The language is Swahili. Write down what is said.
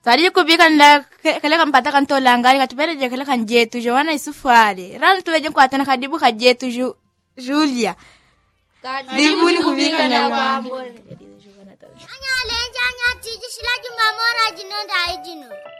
Tari kubika nda kale kampata kantolanga katubere je kale kanjetu Joana Isufale. Ran tuweje kwatana kadibu kajetu Julia. Kadibu ni kubika na mambo. Anya lenja anya tiji shila jungamora jinonda ijino.